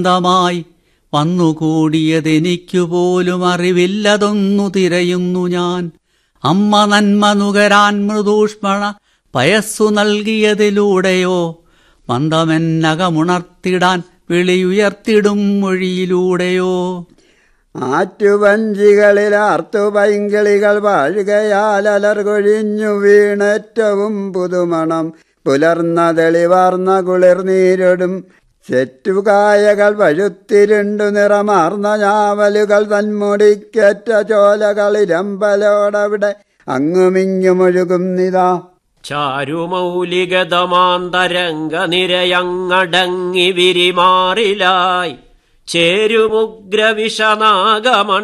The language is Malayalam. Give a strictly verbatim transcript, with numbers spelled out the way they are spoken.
മായി വന്നുകൂടിയതെനിക്കുപോലും അറിവില്ലതൊന്നു തിരയുന്നു ഞാൻ. അമ്മ നന്മ നുകരാൻ മൃദൂഷ്മണ പയസ്സു നൽകിയതിലൂടെയോ മന്ദമെന്നകമുണർത്തിടാൻ വിളിയുയർത്തിടും മൊഴിയിലൂടെയോ. ആറ്റുവഞ്ചികളിൽ ആർത്തുപൈങ്കിളികൾ വാഴുകയാൽ അലർകൊഴിഞ്ഞു വീണേറ്റവും പുതുമണം പുലർന്ന തെളിവാർന്ന കുളിർനീരൊടും ചെറ്റുകായകൾ വഴുത്തിരുണ്ടു നിറമാർന്ന ഞാവലുകൾ തന്മുടിക്കേറ്റ ചോലകളിരമ്പലോടവിടെ അങ്ങുമിങ്ങുമൊഴുകുന്നിതാ. ചാരുമൗലികതമാന്തരംഗ നിരയങ്ങടങ്ങി വിരിമാറിലായി ചേരുമുഗ്രവിഷനാഗമ